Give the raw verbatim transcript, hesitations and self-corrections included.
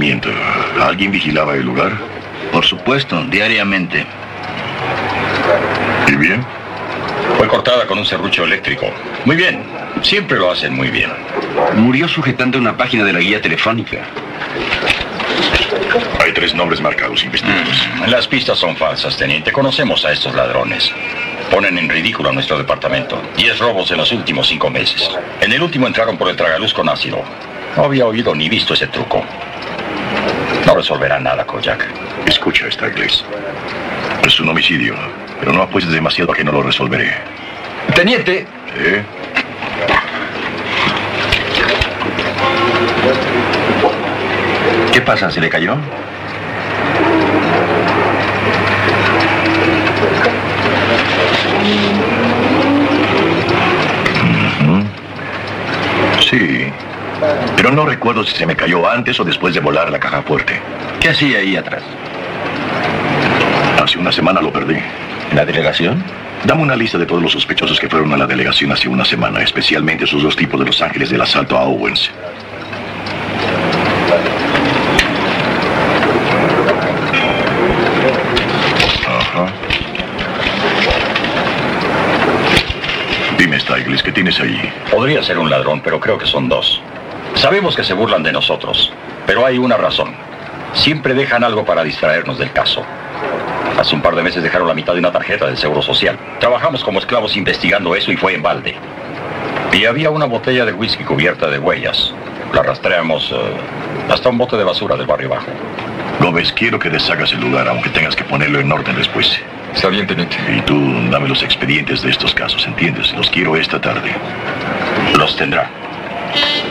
allanamiento. ¿Alguien vigilaba el lugar? Por supuesto, diariamente. ¿Y bien? Fue cortada con un serrucho eléctrico. Muy bien. Siempre lo hacen muy bien. Murió sujetando una página de la guía telefónica. Hay tres nombres marcados, investigados. Mm, las pistas son falsas, teniente. Conocemos a estos ladrones. Ponen en ridículo a nuestro departamento. Diez robos en los últimos cinco meses. En el último entraron por el tragaluz con ácido. No había oído ni visto ese truco. No resolverá nada, Kojak. Escucha, Staglis. Es un homicidio, pero no apuestes demasiado a que no lo resolveré. Teniente. ¿Eh? ¿Qué pasa? ¿Se le cayó? Uh-huh. Sí. Pero no recuerdo si se me cayó antes o después de volar la caja fuerte. ¿Qué hacía ahí atrás? Hace una semana lo perdí. ¿En la delegación? Dame una lista de todos los sospechosos que fueron a la delegación hace una semana, especialmente esos dos tipos de Los Ángeles del asalto a Owens. Ajá. Dime, Staglis, ¿qué tienes ahí? Podría ser un ladrón, pero creo que son dos. Sabemos que se burlan de nosotros, pero hay una razón. Siempre dejan algo para distraernos del caso. Hace un par de meses dejaron la mitad de una tarjeta del Seguro Social. Trabajamos como esclavos investigando eso y fue en balde. Y había una botella de whisky cubierta de huellas. La rastreamos uh, hasta un bote de basura del barrio bajo. Gómez, quiero que deshagas el lugar, aunque tengas que ponerlo en orden después. Está bien, teniente. Y tú, dame los expedientes de estos casos, ¿entiendes? Los quiero esta tarde. Los tendrá.